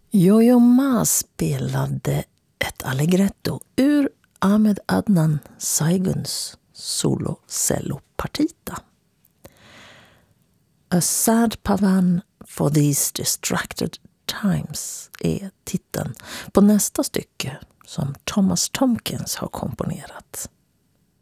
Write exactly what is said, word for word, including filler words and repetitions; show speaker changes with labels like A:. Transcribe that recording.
A: Yo-Yo Ma spelade ett allegretto ur Ahmed Adnan Sayguns solo-cello-partita. A sad pavan for these distracted times är titeln på nästa stycke som Thomas Tomkins har komponerat.